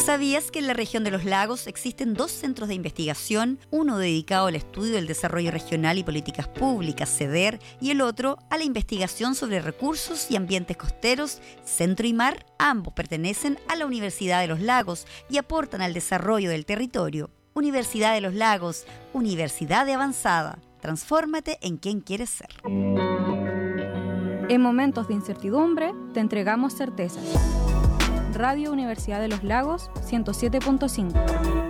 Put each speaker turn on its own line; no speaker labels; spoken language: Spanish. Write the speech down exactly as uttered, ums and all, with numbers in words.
¿Sabías que en la región de los lagos existen dos centros de investigación, uno dedicado al estudio del desarrollo regional y políticas públicas, CEDER, y el otro a la investigación sobre recursos y ambientes costeros, Centro y Mar? Ambos pertenecen a la Universidad de los Lagos y aportan al desarrollo del territorio. Universidad de los Lagos, universidad de avanzada. Transfórmate en quien quieres ser.
En momentos de incertidumbre, te entregamos certezas. Radio Universidad de los Lagos, ciento siete punto cinco.